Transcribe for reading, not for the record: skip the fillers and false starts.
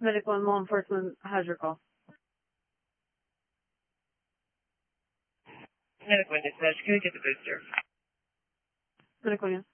Medical and law enforcement has your call. Medical and dispatch, can we get the booster? Medical, yes.